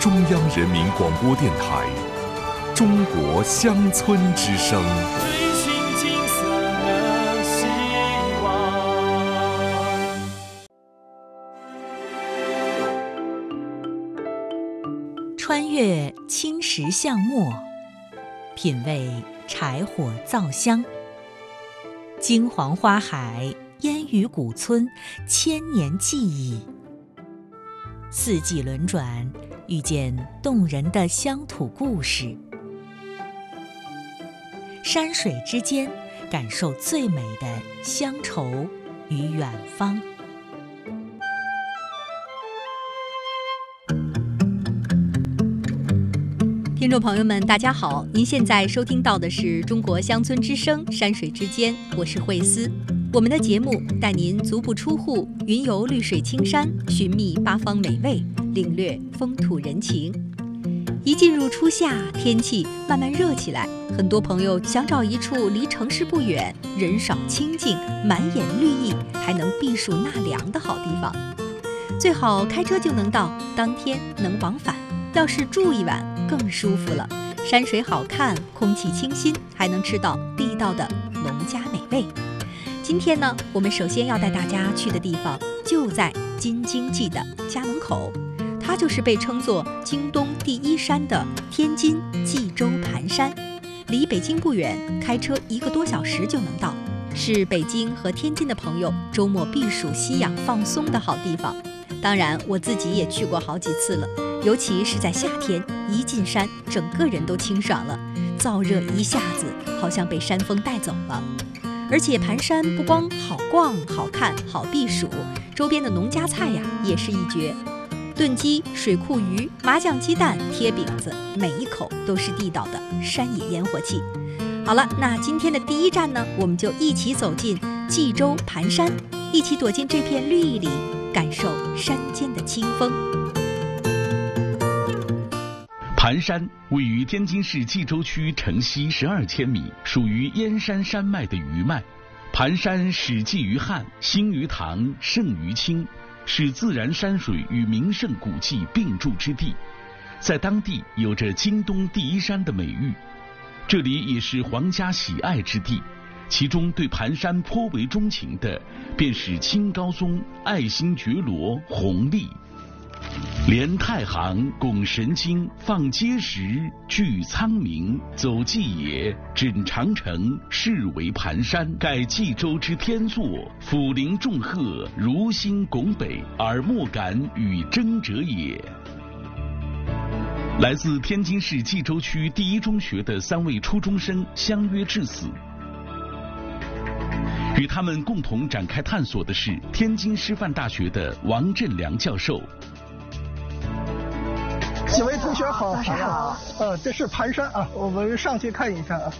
中央人民广播电台中国乡村之声。 追寻金色的希望。 穿越青石巷陌，品味柴火灶香。金黄花海，烟雨古村，千年记忆。四季轮转，遇见动人的乡土故事。山水之间，感受最美的乡愁与远方。听众朋友们，大家好，您现在收听到的是中国乡村之声山水之间，我是慧思。我们的节目带您足不出户，云游绿水青山，寻觅八方美味，领略风土人情。一进入初夏，天气慢慢热起来，很多朋友想找一处离城市不远，人少清静，满眼绿意，还能避暑纳凉的好地方。最好开车就能到，当天能往返。要是住一晚更舒服了，山水好看，空气清新，还能吃到地道的农家美味。今天呢，我们首先要带大家去的地方就在京津冀的家门口，它就是被称作京东第一山的天津冀州盘山，离北京不远，开车1个多小时就能到，是北京和天津的朋友周末避暑息养放松的好地方。当然我自己也去过好几次了，尤其是在夏天，一进山整个人都清爽了，燥热一下子好像被山风带走了。而且盘山不光好逛、好看、好避暑，周边的农家菜呀也是一绝，炖鸡、水库鱼、麻酱鸡蛋、贴饼子，每一口都是地道的山野烟火气。好了，那今天的第一站呢，我们就一起走进冀州盘山，一起躲进这片绿意里，感受山间的清风。 盘山位于天津市冀州区城西12千米，属于燕山山脉的余脉。盘山始继于汉，兴于唐，盛于清，是自然山水与名胜古迹并筑之地，在当地有着京东第一山的美誉。这里也是皇家喜爱之地，其中对盘山颇为钟情的，便是清高宗爱新觉罗弘历。连太行，拱神经，放碣石，聚苍冥，走纪野，枕长城，是为盘山，盖冀州之天作，抚灵众鹤，如心拱北，而莫敢与争者也。来自天津市冀州区第一中学的3位初中生相约至此，与他们共同展开探索的是天津师范大学的王振良教授。 几位同学好， 老师好。 这是盘山啊，我们上去看一下啊。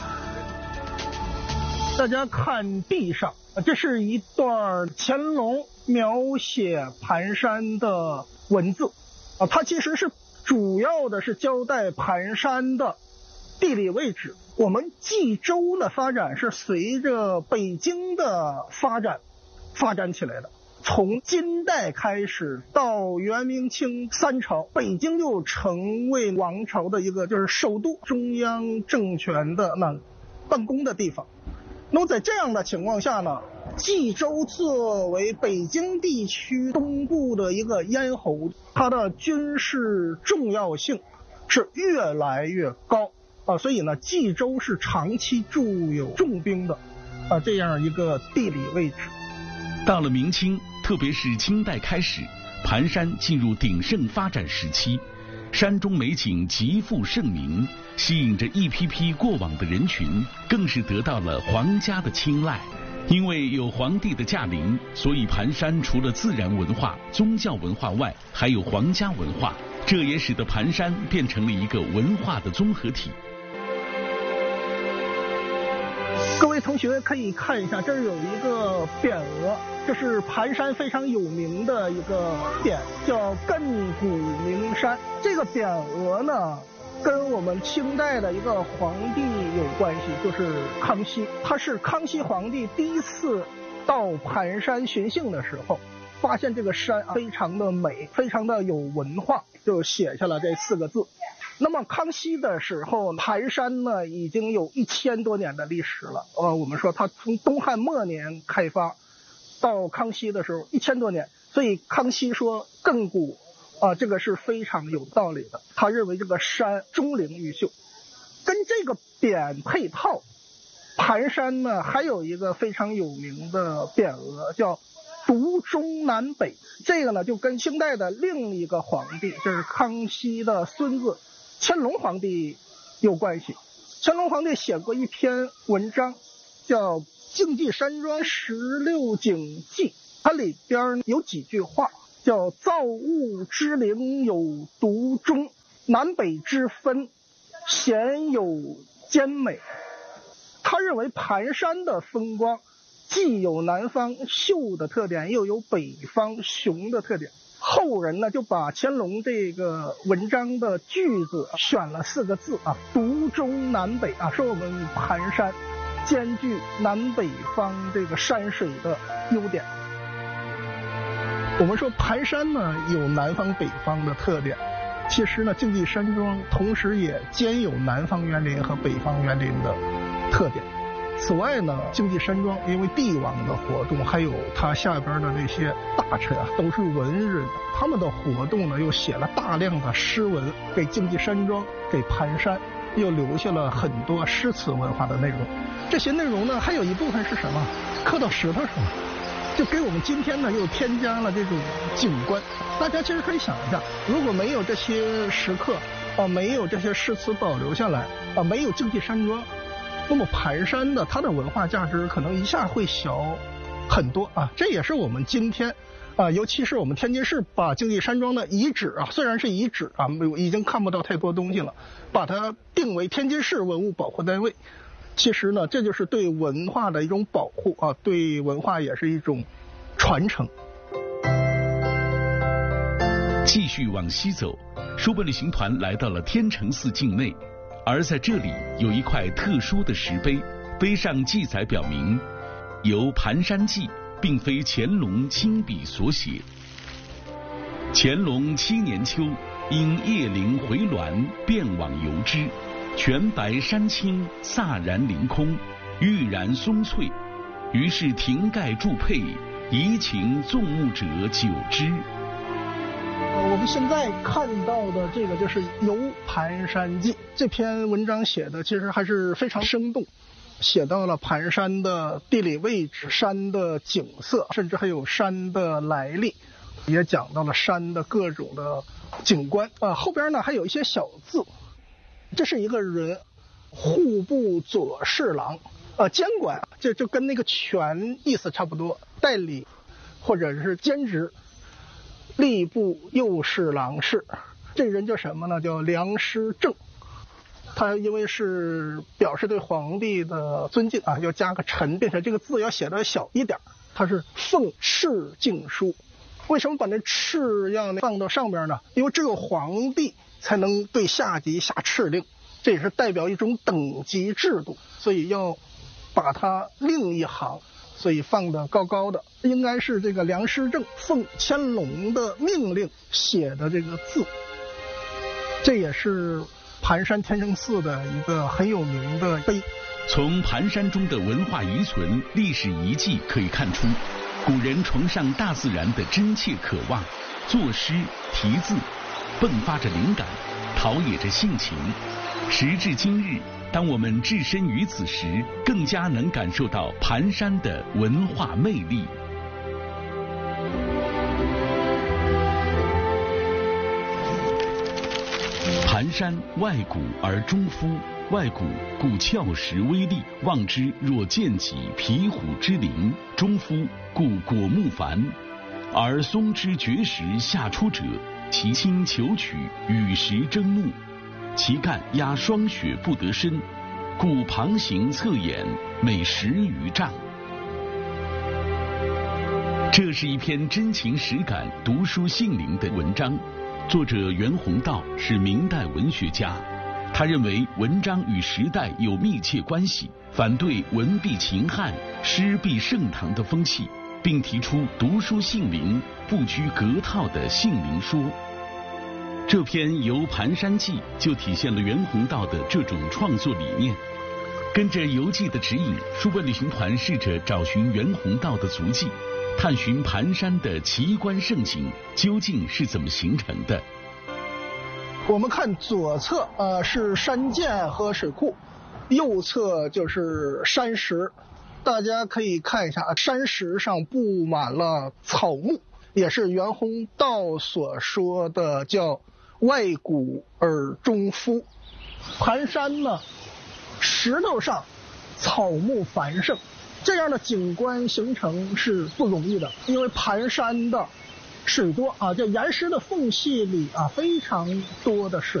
大家看地上，这是一段乾隆描写盘山的文字啊，它其实是主要的是交代盘山的地理位置。我们冀州的发展是随着北京的发展起来的。从金代开始到元明清3朝，北京就成为王朝的一个就是首都，中央政权的办公的地方。那么在这样的情况下呢，冀州作为北京地区东部的一个咽喉，它的军事重要性是越来越高啊，所以呢，冀州是长期驻有重兵的这样一个地理位置。 到了明清，特别是清代开始，盘山进入鼎盛发展时期，山中美景极负盛名，吸引着一批批过往的人群，更是得到了皇家的青睐。因为有皇帝的驾临，所以盘山除了自然文化、宗教文化外，还有皇家文化，这也使得盘山变成了一个文化的综合体。 各位同学可以看一下，这儿有一个匾额，这是盘山非常有名的一个匾，叫亘古名山。这个匾额呢，跟我们清代的一个皇帝有关系，就是康熙。他是康熙皇帝第一次到盘山巡幸的时候， 发现这个山非常的美，非常的有文化，就写下了这4个字。那么康熙的时候，盘山呢已经有1000多年的历史了。我们说它从东汉末年开发到康熙的时候1000多年，所以康熙说亘古这个是非常有道理的。他认为这个山钟灵毓秀，跟这个匾配套，盘山呢还有一个非常有名的匾额叫独中南北，这个呢就跟清代的另一个皇帝，就是康熙的孙子乾隆皇帝有关系。乾隆皇帝写过一篇文章叫《静寂山庄16景记》，它里边有几句话叫造物之灵有独中，南北之分鲜有兼美。他认为盘山的风光既有南方秀的特点，又有北方雄的特点。后人呢就把乾隆这个文章的句子选了4个字独中南北说我们盘山兼具南北方这个山水的优点。我们说盘山呢有南方北方的特点，其实呢静寂山庄同时也兼有南方园林和北方园林的特点。此外呢，静寂山庄因为帝王的活动，还有他下边的那些大臣都是文人，他们的活动呢又写了大量的诗文，给静寂山庄给盘山又留下了很多诗词文化的内容。这些内容呢还有一部分是什么？刻到石头上，就给我们今天呢又添加了这种景观。大家其实可以想一下，如果没有这些石刻没有这些诗词保留下来没有静寂山庄，那么盘山的它的文化价值可能一下会小很多这也是我们今天尤其是我们天津市把静寂山庄的遗址虽然是遗址已经看不到太多东西了，把它定为天津市文物保护单位。其实呢，这就是对文化的一种保护对文化也是一种传承。 继续往西走，书本旅行团来到了天成寺境内。而在这里有一块特殊的石碑，碑上记载表明，由盘山记并非乾隆亲笔所写。乾隆7年秋，因夜灵回銮，便往游之，全白山青，飒然凌空，郁然松翠，于是亭盖筑配，怡情纵目者久之。 我们现在看到的这个就是《游盘山记》这篇文章写的其实还是非常生动，写到了盘山的地理位置、山的景色，甚至还有山的来历，也讲到了山的各种的景观后边呢还有一些小字，这是一个人，户部左侍郎监管，这就跟那个权意思差不多，代理或者是兼职。吏部右侍郎事，这人叫什么呢？叫梁师正。他因为是表示对皇帝的尊敬要加个臣，并且这个字要写得小一点，他是奉敕敬书。为什么把那敕要放到上边呢？因为只有皇帝才能对下级下敕令，这也是代表一种等级制度，所以要把它另一行，所以放得高高的，应该是这个梁师正奉乾隆的命令写的这个字。这也是盘山天成寺的一个很有名的碑。 从盘山中的文化遗存、历史遗迹可以看出，古人崇尚大自然的真切渴望，作诗题字，迸发着灵感，陶冶着性情。时至今日，当我们置身于此时，更加能感受到盘山的文化魅力。盘山外古而中肤，外古故峭石微粒，望之若见己皮虎之灵；中肤故果木繁，而松枝绝石下出者，其清求取，与石争怒，其干压霜雪不得深，故旁行侧眼，每10余丈。这是一篇真情实感、读书性灵的文章。作者袁宏道是明代文学家，他认为文章与时代有密切关系，反对文必秦汉、诗必盛唐的风气， 并提出读书杏林、不拘格套的杏林说。这篇《游盘山记》就体现了袁宏道的这种创作理念。跟着游记的指引，书本旅行团试着找寻袁宏道的足迹，探寻盘山的奇观胜景究竟是怎么形成的。 我们看左侧是山涧和水库，右侧就是山石。大家可以看一下山石上布满了草木，也是袁宏道所说的叫外古而中肤。盘山呢，石头上草木繁盛，这样的景观形成是不容易的，因为盘山的水多这岩石的缝隙里非常多的水。